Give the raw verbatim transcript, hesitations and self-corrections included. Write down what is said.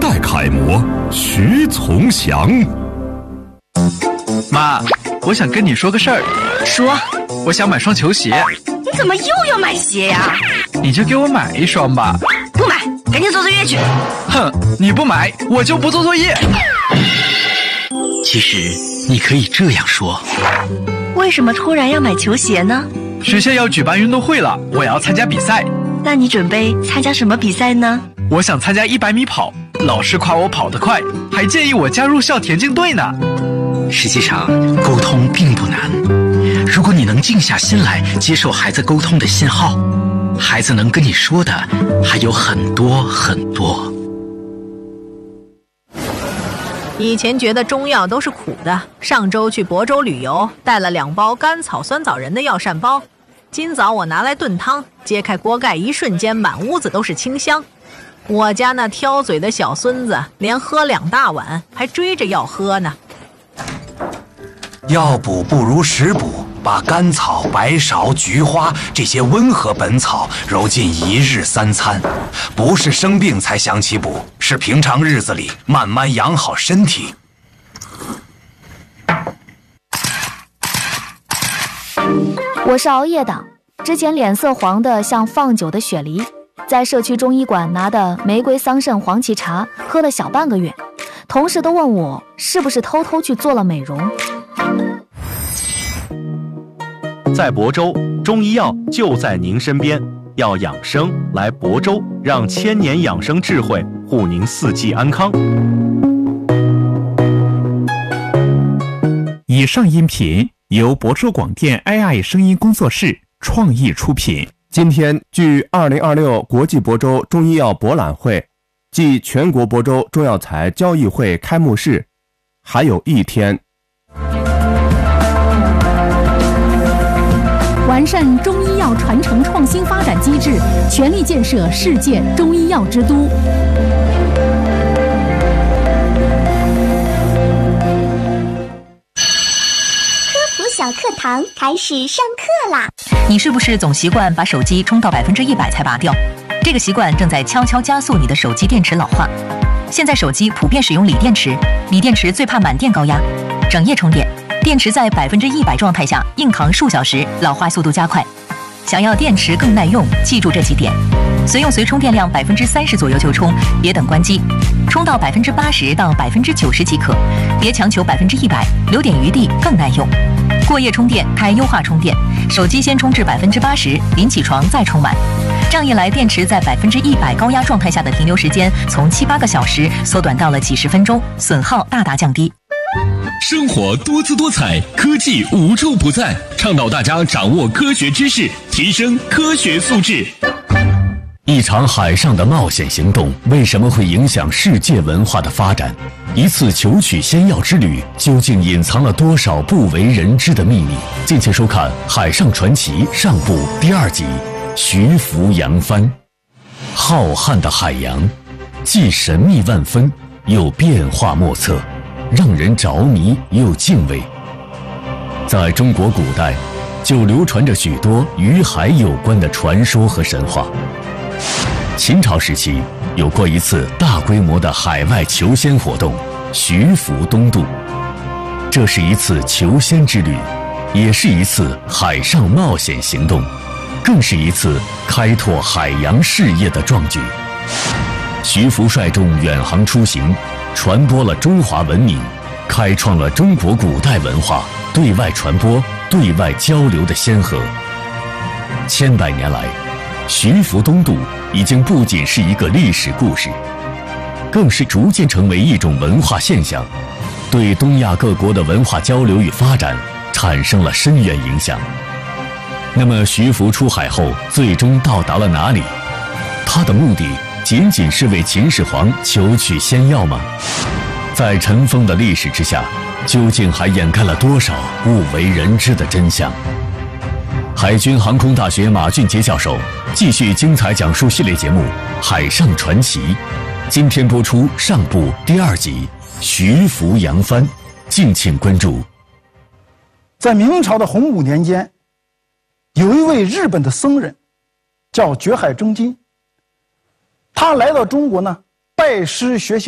代楷模徐从祥。 妈，我想跟你说个事儿。 说。 我想买双球鞋。 你怎么又要买鞋呀？ 你就给我买一双吧。 不买，赶紧做作业去。 哼，你不买，我就不做作业。 其实你可以这样说。 为什么突然要买球鞋呢？ 学校要举办运动会了，我要参加比赛。 那你准备参加什么比赛呢？ 我想参加一百米跑，老师夸我跑得快，还建议我加入校田径队呢。 实际上，沟通并不难。如果你能静下心来接受孩子沟通的信号，孩子能跟你说的还有很多很多。 以前觉得中药都是苦的，上周去亳州旅游，带了两包甘草酸枣仁的药膳包。今早我拿来炖汤，揭开锅盖，一瞬间满屋子都是清香。我家那挑嘴的小孙子连喝两大碗，还追着要喝呢。 药补不如食补，把甘草、白芍、菊花这些温和本草揉进一日三餐，不是生病才想起补，是平常日子里慢慢养好身体。 我是熬夜党，之前脸色黄的像放久的雪梨，在社区中医馆拿的玫瑰桑葚黄芪茶喝了小半个月，同事都问我是不是偷偷去做了美容。 在亳州，中医药就在您身边，要养生来亳州，让千年养生智慧护您四季安康。 以上音频由亳州广电 A I 声音工作室创意出品。 今天距二零二六国际亳州中医药博览会暨全国亳州中药材交易会开幕式还有一天。 完善中医药传承创新发展机制，全力建设世界中医药之都。 小课堂开始上课啦！ 你是不是总习惯把手机充到百分之一百才拔掉？这个习惯正在悄悄加速你的手机电池老化。现在手机普遍使用锂电池，锂电池最怕满电高压，整夜充电，电池在百分之一百状态下硬扛数小时，老化速度加快。想要电池更耐用，记住这几点：随用随充电量百分之三十左右就充，别等关机，充到百分之八十到百分之九十即可，别强求百分之一百，留点余地更耐用。过夜充电，开优化充电，手机先充至百分之八十，临起床再充满。这样一来，电池在百分之一百高压状态下的停留时间从七八个小时缩短到了几十分钟，损耗大大降低。 生活多姿多彩，科技无处不在，倡导大家掌握科学知识，提升科学素质。一场海上的冒险行动为什么会影响世界文化的发展？一次求取仙药之旅究竟隐藏了多少不为人知的秘密？敬请收看《海上传奇》上部第二集《徐福扬帆》。浩瀚的海洋，既神秘万分，又变化莫测，让人着迷又敬畏。在中国古代，就流传着许多与海有关的传说和神话。秦朝时期，有过一次大规模的海外求仙活动——徐福东渡。这是一次求仙之旅，也是一次海上冒险行动，更是一次开拓海洋事业的壮举。徐福率众远航出行，传播了中华文明，开创了中国古代文化对外传播、对外交流的先河。千百年来，徐福东渡已经不仅是一个历史故事，更是逐渐成为一种文化现象，对东亚各国的文化交流与发展产生了深远影响。那么徐福出海后最终到达了哪里？他的目的仅仅是为秦始皇求取仙药吗？在尘封的历史之下，究竟还掩盖了多少不为人知的真相？海军航空大学马俊杰教授继续精彩讲述系列节目《海上传奇》，今天播出上部第二集《徐福扬帆》，敬请关注。 在明朝的洪武年间，有一位日本的僧人叫觉海真金，他来到中国呢，拜师学习